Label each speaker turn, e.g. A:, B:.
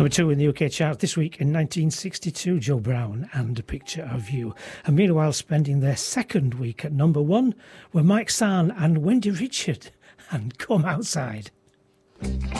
A: Number 2 in the UK chart this week in 1962, Joe Brown and A Picture of You. And meanwhile, spending their second week at number 1 were Mike Sann and Wendy Richard and Come Outside.